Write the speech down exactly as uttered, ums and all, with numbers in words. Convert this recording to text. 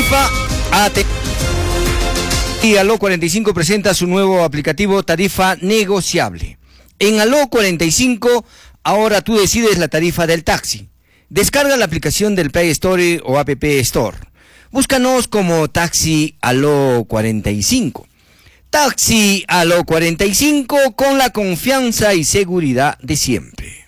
tarifa A T. Y Aló cuarenta y cinco presenta su nuevo aplicativo Tarifa Negociable. En Aló cuarenta y cinco, ahora tú decides la tarifa del taxi. Descarga la aplicación del Play Store o App Store. Búscanos como Taxi Aló cuarenta y cinco. Taxi Aló cuarenta y cinco, con la confianza y seguridad de siempre.